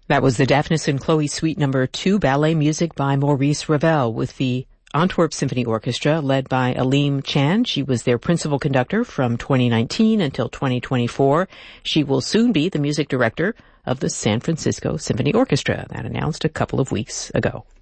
That was the Daphnis and Chloe Suite No. 2, ballet music by Maurice Ravel with the Antwerp Symphony Orchestra led by Aleem Chand. She was their principal conductor from 2019 until 2024. She will soon be the music director of the San Francisco Symphony Orchestra. That announced a couple of weeks ago.